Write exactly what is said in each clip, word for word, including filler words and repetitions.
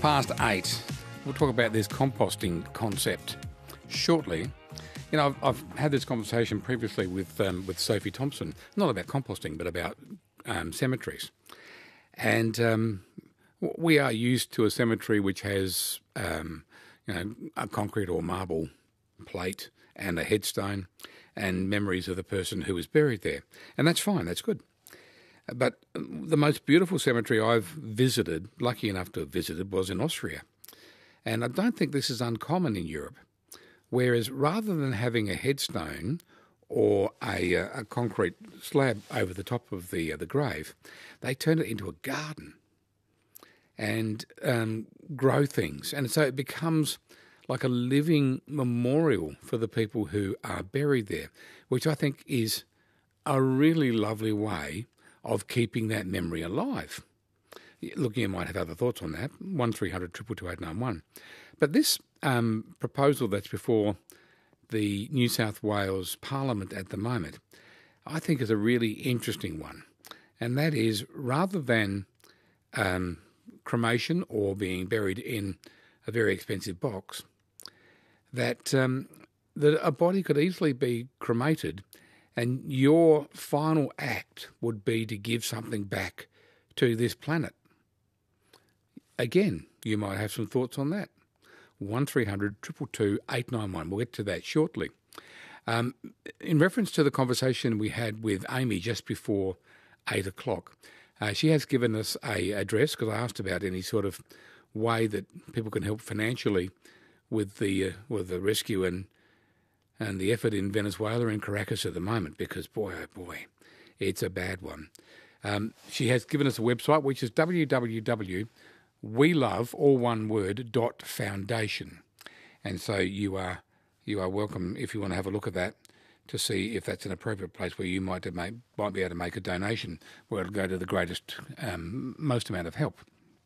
past eight. We'll talk about this composting concept shortly. You know, I've, I've had this conversation previously with um, with Sophie Thompson, not about composting, but about um, cemeteries. And um, we are used to a cemetery which has, um, you know, a concrete or marble plate and a headstone and memories of the person who was buried there. And that's fine, that's good. But the most beautiful cemetery I've visited, lucky enough to have visited, was in Austria. And I don't think this is uncommon in Europe. Whereas rather than having a headstone or a, a concrete slab over the top of the uh, the grave, they turn it into a garden and um, grow things. And so it becomes like a living memorial for the people who are buried there, which I think is a really lovely way of keeping that memory alive. Look, you might have other thoughts on that, one three hundred two two two eight nine one. But this um, proposal that's before the New South Wales Parliament at the moment, I think is a really interesting one. And that is, rather than um, cremation or being buried in a very expensive box, that, um, that a body could easily be cremated and your final act would be to give something back to this planet. Again, you might have some thoughts on that. one three hundred two two two eight nine one. We'll get to that shortly. Um, in reference to the conversation we had with Amy just before eight o'clock, uh, she has given us a address because I asked about any sort of way that people can help financially with the uh, with the rescue and and the effort in Venezuela and Caracas at the moment, because boy oh boy, it's a bad one. Um, she has given us a website which is w w w dot we love all one word dot foundation, and so you are you are welcome if you want to have a look at that to see if that's an appropriate place where you might make, might be able to make a donation where it'll go to the greatest um, most amount of help.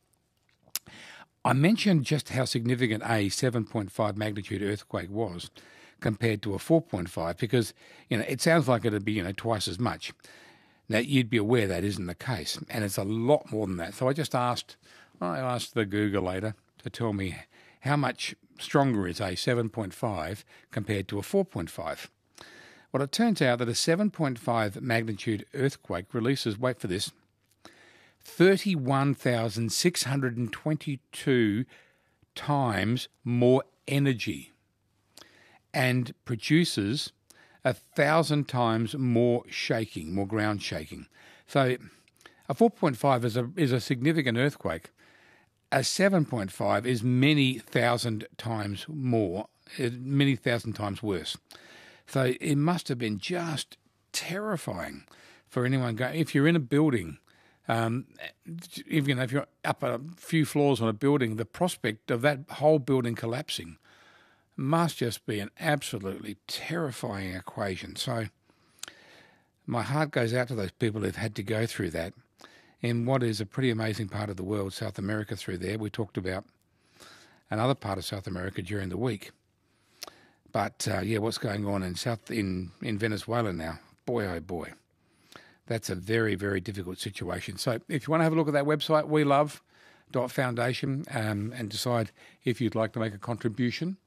I mentioned just how significant a seven point five magnitude earthquake was compared to a four point five, because you know it sounds like it'd be you know twice as much. Now you'd be aware that isn't the case, and it's a lot more than that. So I just asked. I asked the Googleator to tell me how much stronger is a seven point five compared to a four point five. Well, it turns out that a seven point five magnitude earthquake releases, wait for this, thirty-one thousand six hundred twenty-two times more energy and produces a thousand times more shaking, more ground shaking. So a four point five is a, is a significant earthquake. A seven point five is many thousand times more, many thousand times worse. So it must have been just terrifying for anyone going. If you're in a building, um, if, you know, if you're up a few floors on a building, the prospect of that whole building collapsing must just be an absolutely terrifying equation. So my heart goes out to those people who've had to go through that. In what is a pretty amazing part of the world, South America through there. We talked about another part of South America during the week. But, uh, yeah, what's going on in South in, in Venezuela now? Boy, oh boy. That's a very, very difficult situation. So if you want to have a look at that website, we love dot foundation, um, and decide if you'd like to make a contribution,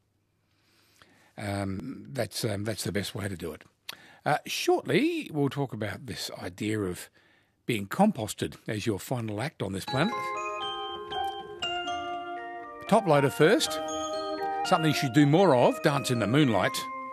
um, that's, um, that's the best way to do it. Uh, shortly, we'll talk about this idea of being composted as your final act on this planet. Top loader first. Something you should do more of, Dance in the Moonlight.